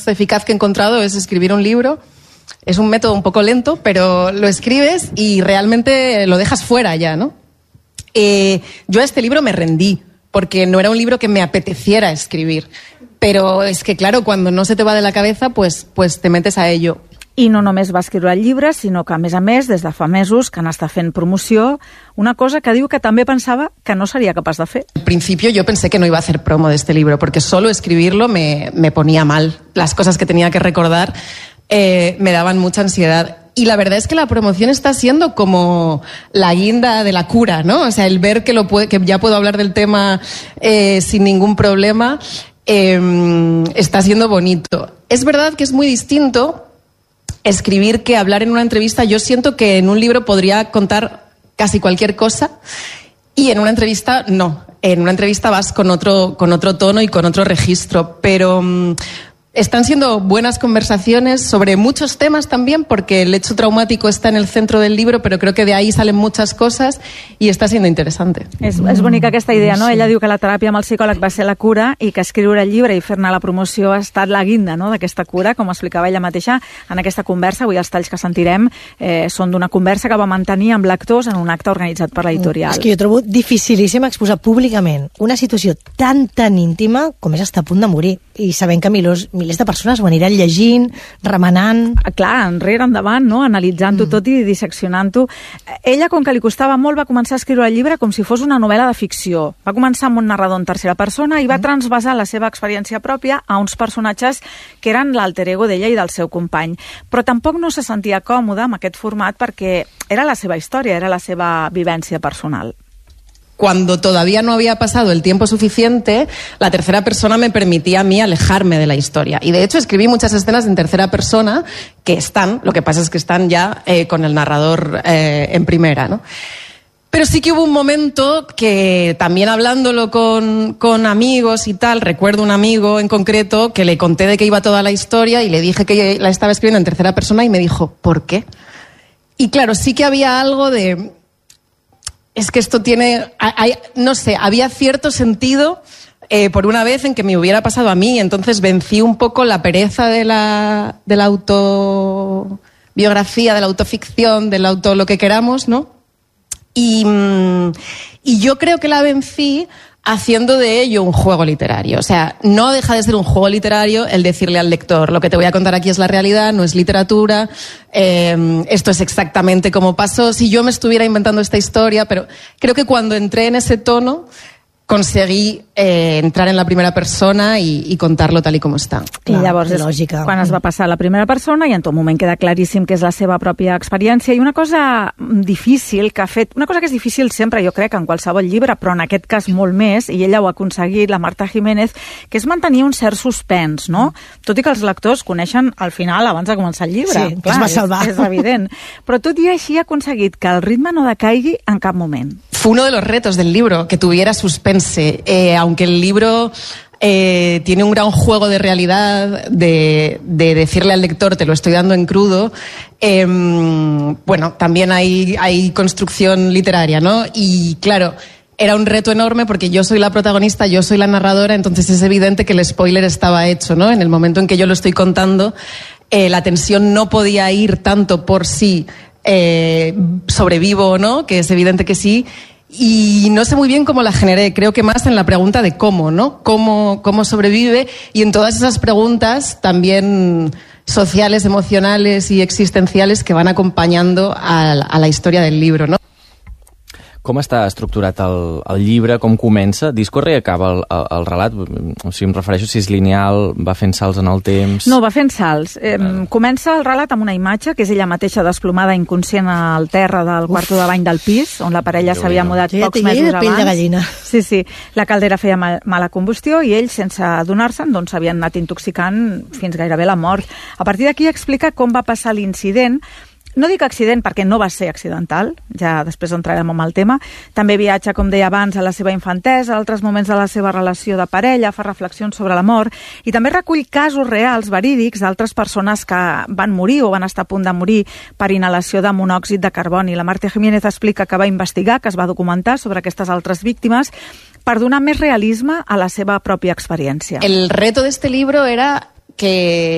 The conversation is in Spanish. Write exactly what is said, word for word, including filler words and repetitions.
eficaz que he encontrado es escribir un libro. Es un método un poco lento, pero lo escribes y realmente lo dejas fuera ya, ¿no? Eh, yo a este libro me rendí, porque no era un libro que me apeteciera escribir. Però és que, claro, cuando no se te va de la cabeza, pues, pues te metes a ello. I no només va escriure el llibre, sinó que, a més a més, des de fa mesos que n'està fent promoció, una cosa que diu que també pensava que no seria capaç de fer. Al principio yo pensé que no iba a hacer promo de este libro, porque solo escribirlo me, me ponía mal. Las cosas que tenía que recordar eh, me daban mucha ansiedad. Y la verdad es que la promoción está siendo como la guinda de la cura, ¿no? O sea, el ver que, lo puede, que ya puedo hablar del tema eh, sin ningún problema... Eh, está siendo bonito. Es verdad que es muy distinto escribir que hablar en una entrevista. Yo siento que en un libro podría contar casi cualquier cosa y en una entrevista no. En una entrevista vas con otro, con otro tono y con otro registro, pero um, están siendo buenas conversaciones sobre muchos temas también, porque el hecho traumático está en el centro del libro, però creo que de ahí salen muchas cosas y está siendo interesante. És, és bonica aquesta idea, no? Sí. Ella diu que la teràpia amb el psicòleg va ser la cura i que escriure el llibre i fer-ne la promoció ha estat la guinda, no?, d'aquesta cura, com explicava ella mateixa en aquesta conversa. Avui els talls que sentirem eh, són d'una conversa que va mantenir amb lectors en un acte organitzat per l'editorial. És que jo trobo dificilíssim exposar públicament una situació tan, tan íntima com és estar a punt de morir, i sabent que milers, milers de persones ho aniran llegint, remenant... Clar, enrere, endavant, no?, analitzant-ho mm. tot i disseccionant-ho. Ella, com que li costava molt, va començar a escriure el llibre com si fos una novel·la de ficció. Va començar amb un narrador en tercera persona i va mm. transvasar la seva experiència pròpia a uns personatges que eren l'alter ego d'ella i del seu company. Però tampoc no se sentia còmoda amb aquest format perquè era la seva història, era la seva vivència personal. Cuando todavía no había pasado el tiempo suficiente, la tercera persona me permitía a mí alejarme de la historia. Y de hecho escribí muchas escenas en tercera persona que están, lo que pasa es que están ya eh, con el narrador eh, en primera, ¿no? Pero sí que hubo un momento que también hablándolo con, con amigos y tal, recuerdo un amigo en concreto que le conté de qué iba toda la historia y le dije que la estaba escribiendo en tercera persona y me dijo, ¿por qué? Y claro, sí que había algo de... Es que esto tiene, hay, no sé, había cierto sentido eh, por una vez en que me hubiera pasado a mí, entonces vencí un poco la pereza de la, de la autobiografía, de la autoficción, del auto lo que queramos, ¿no? Y, y yo creo que la vencí haciendo de ello un juego literario. O sea, no deja de ser un juego literario el decirle al lector, lo que te voy a contar aquí es la realidad, no es literatura, eh, esto es exactamente como pasó, si yo me estuviera inventando esta historia, pero creo que cuando entré en ese tono conseguí eh, entrar en la primera persona i, i contar-lo tal i com està. I llavors és lògica. Quan es va passar a la primera persona i en tot moment queda claríssim que és la seva pròpia experiència. I una cosa difícil que ha fet, una cosa que és difícil sempre, jo crec, en qualsevol llibre, però en aquest cas molt més, i ella ho ha aconseguit, la Marta Jiménez, que és mantenir un cert suspens, no? Tot i que els lectors coneixen al final abans de començar el llibre. Sí, clar, es va salvar. És, és evident. Però tot i així ha aconseguit que el ritme no decaigui en cap moment. Fue uno de los retos del libro, que tuviera suspense, eh, aunque el libro eh, tiene un gran juego de realidad, de, de decirle al lector, te lo estoy dando en crudo, eh, bueno, también hay, hay construcción literaria, ¿no? Y claro, era un reto enorme porque yo soy la protagonista, yo soy la narradora, entonces es evidente que el spoiler estaba hecho, ¿no? En el momento en que yo lo estoy contando, eh, la tensión no podía ir tanto por sí, Eh, sobrevivo o no, que es evidente que sí, y no sé muy bien cómo la generé, creo que más en la pregunta de cómo, ¿no? Cómo, cómo sobrevive, y en todas esas preguntas también sociales, emocionales y existenciales que van acompañando a, a la historia del libro, ¿no? Com està estructurat el, el llibre, com comença? Discorre i acaba el, el, el relat? O sigui, em refereixo si és lineal, va fent salts en el temps... No, va fent salts. Eh, ah. Comença el relat amb una imatge, que és ella mateixa desplomada inconscient al terra del quarto de bany del pis, on la parella s'havia mudat sí, pocs mesos abans. Pell de gallina. Sí, sí. La caldera feia mal, mala combustió i ells, sense adonar-se'n, doncs s'havien anat intoxicant fins gairebé la mort. A partir d'aquí explica com va passar l'incident. No dic accident perquè no va ser accidental, ja després entrarem en el tema. També viatja, com deia abans, a la seva infantesa, a altres moments de la seva relació de parella, fa reflexions sobre la mort, i també recull casos reals, verídics, d'altres persones que van morir o van estar a punt de morir per inhalació de monòxid de carboni. La Marta Jiménez explica que va investigar, que es va documentar sobre aquestes altres víctimes per donar més realisme a la seva pròpia experiència. El reto de este libro era que